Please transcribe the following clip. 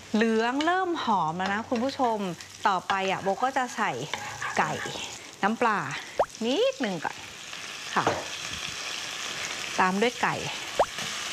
เหลืองเริ่มหอมแล้วนะคุณผู้ชมต่อไปโบก็จะใส่ไก่น้ำปลานิดนึงก่อนค่ะตามด้วยไก่